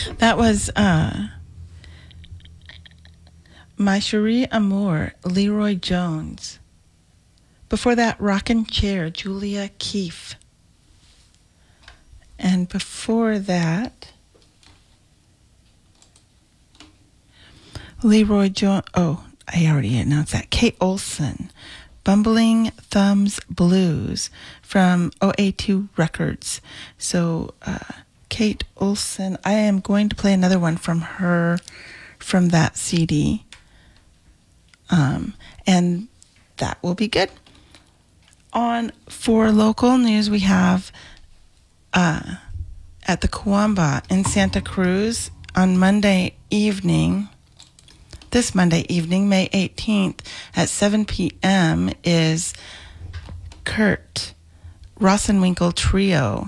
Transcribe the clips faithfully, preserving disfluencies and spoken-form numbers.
That was uh, My Cherie Amour, Leroy Jones. Before that, Rockin' Chair, Julia Keefe. And before that, Leroy Jones. Oh, I already announced that. Kate Olson, Bumbling Thumbs Blues from O A two Records. So, uh, Kate Olson, I am going to play another one from her, from that C D. Um, and that will be good. On for local news, we have uh, at the Kiwamba in Santa Cruz on Monday evening, this Monday evening, May eighteenth at seven p.m. is Kurt Rosenwinkel Trio.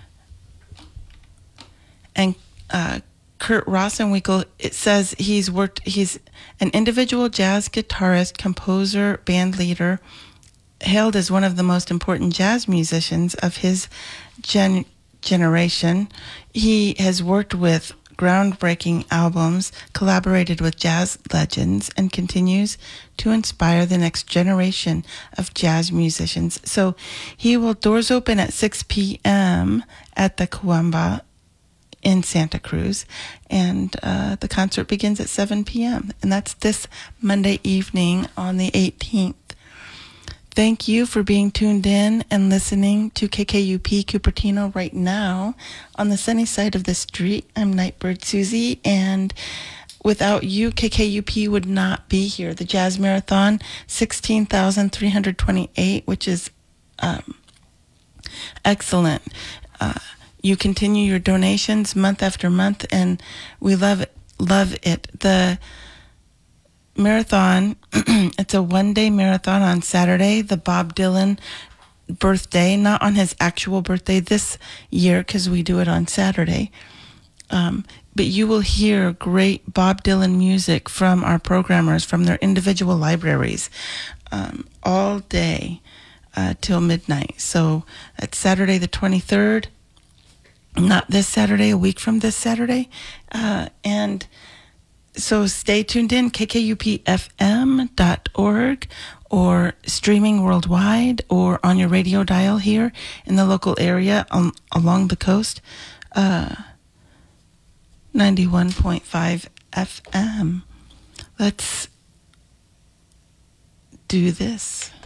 And uh, Kurt Rosenwinkel, it says he's worked, he's an individual jazz guitarist, composer, band leader, hailed as one of the most important jazz musicians of his gen- generation. He has worked with groundbreaking albums, collaborated with jazz legends, and continues to inspire the next generation of jazz musicians. So he will, doors open at six p.m. at the Kiwamba in Santa Cruz, and uh, the concert begins at seven p.m. And that's this Monday evening on the eighteenth. Thank you for being tuned in and listening to K K U P Cupertino right now on the sunny side of the street. I'm Nightbird Susie, and without you, K K U P would not be here. The Jazz Marathon, sixteen thousand three hundred twenty-eight, which is um, excellent. Uh, you continue your donations month after month, and we love it. Love it. The marathon, it's a one-day marathon on Saturday, the Bob Dylan birthday, not on his actual birthday this year because we do it on Saturday. Um, but you will hear great Bob Dylan music from our programmers, from their individual libraries, um, all day uh, till midnight. So that's Saturday the twenty-third, not this Saturday, a week from this Saturday. Uh, and So stay tuned in, K K U P F M dot org, or streaming worldwide, or on your radio dial here in the local area um, along the coast, uh, ninety-one point five F M. Let's do this.